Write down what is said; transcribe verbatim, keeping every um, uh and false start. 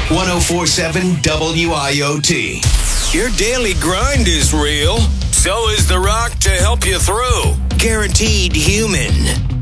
ten forty-seven W I O T. Your daily grind is real. So is The Rock to help you through. Guaranteed human.